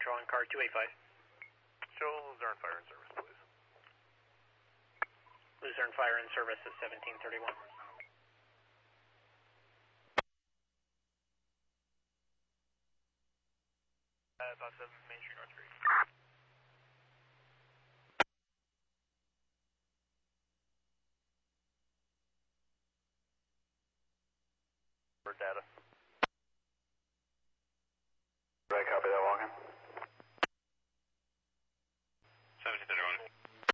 Central on car 285. Show Luzerne Fire in service, please. Luzerne Fire in service at 1731. About 7 Main Street, North Street. For data. Right, copy that, walking. 1731.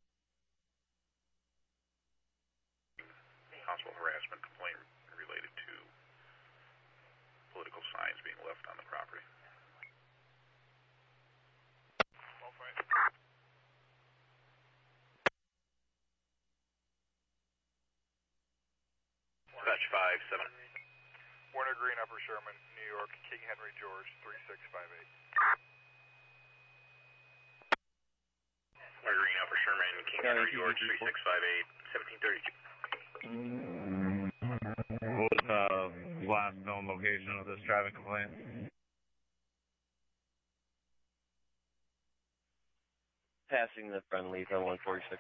Possible harassment complaint related to political signs being left on the property. Dispatch 5-7. Warner Green, Upper Sherman, New York, King Henry George, 3658. Warner Green, Upper Sherman, King Henry George, 3658, 1732. What was the last known location of this traffic complaint? Passing the friendlies on 146.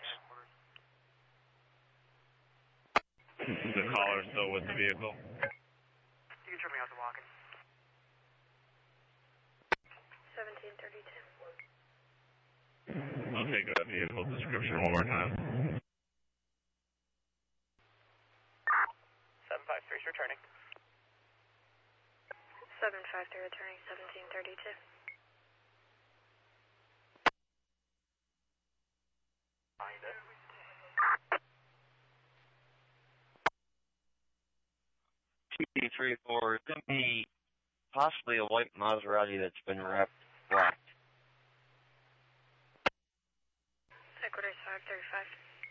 The caller still with the vehicle? You can turn me out to walking. 1732. I'll take that vehicle description one more time. 753 is returning. 753 returning, 1732. Find it. T34, it's going to be possibly a white Maserati that's been wrapped black. Equators 535.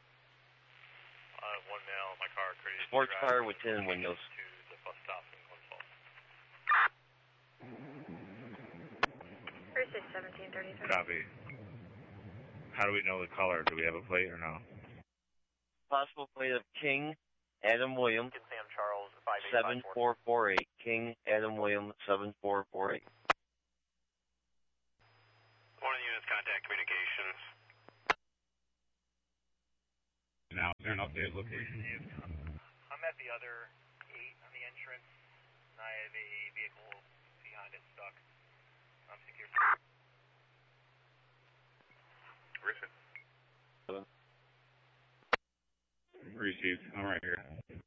One male in my car, crazy. Sports car with tinted windows. To the bus stop in Glens Falls. 1733. Copy. How do we know the color? Do we have a plate or no? Possible plate of King Adam William, Sam Charles, 7448. King Adam William, 7448. One of the units contact communications. Now, is there an updated location? I'm at the other 8 on the entrance, and I have a vehicle behind it stuck. I'm secure. Received. I'm right here.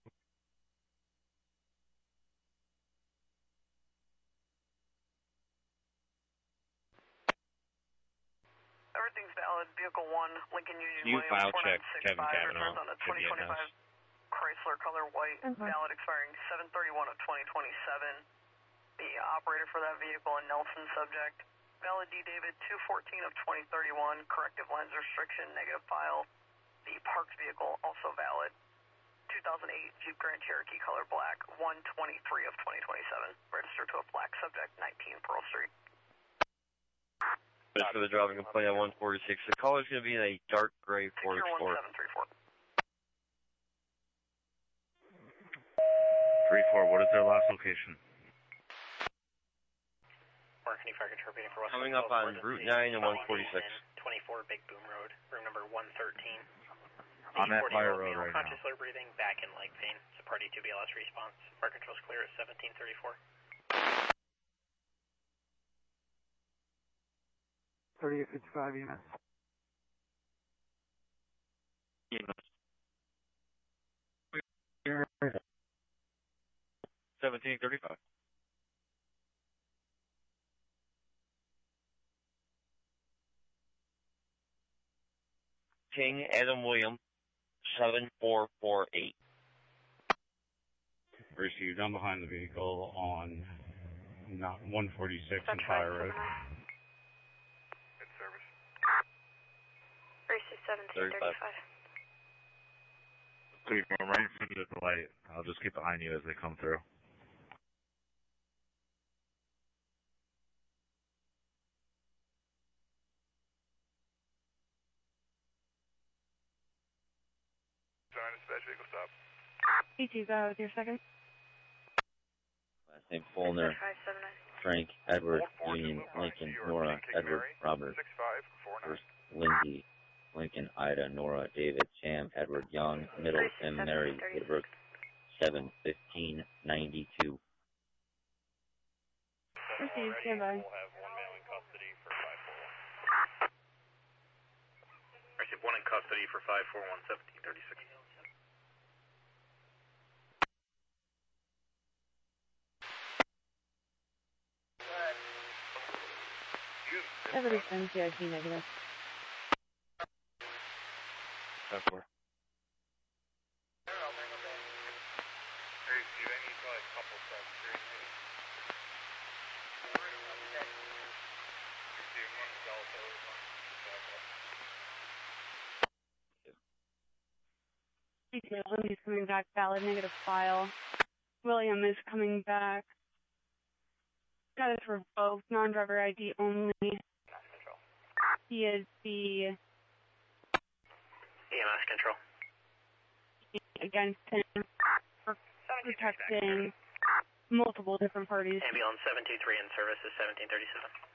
Everything's valid. Vehicle 1, Lincoln Union You Williams, file check Kevin 4965, Cavanaugh. returns on the Should be in 2025 house. Chrysler color white, valid expiring 7/31 of 2027. The operator for that vehicle and Nelson subject. Valid D. David 214 of 2031, corrective lens restriction, negative file. The parked vehicle also valid. 2008 Jeep Grand Cherokee color black, 1/23 of 2027. Registered to a black subject, 19 Pearl Street. Just for the driving complaint at 146. The color is going to be in a dark gray Ford Explorer. 1734. 3-4, what is their last location? Mark, any fire control reading for West Coming up on Route 9 and 146. 24 Big Boom Road, room number 113. On that fire road right now. Conscious low breathing, back and leg pain. It's a party 2 BLS response. Fire control's clear at 1734. 3855 units. 1735. King Adam William, 7448. Received. I'm behind the vehicle on 146 and Fire Road. Good service. 1735. Please, I'm right in front of the light. I'll just keep behind you as they come through. Join dispatch vehicle stop. E2, go with your second. Last name full in there. 579. Frank, Edward, Union, Lincoln, Nora, Edward, Robert, First, Lindsay, Lincoln, Ida, Nora, David, Sam, Edward, Young, Middle, Tim, Mary, Woodbrook, 7-15-92. Proceed, stand by. We'll have one male in custody for 541. Receive 1 in custody for 541 1736. 7 CIC negative. 10-4. Lindsay's coming back, valid negative file. William is coming back. Status revoked, non-driver ID only. He is the EMS control. against him for protecting multiple different parties. Ambulance 723 in service is 1737.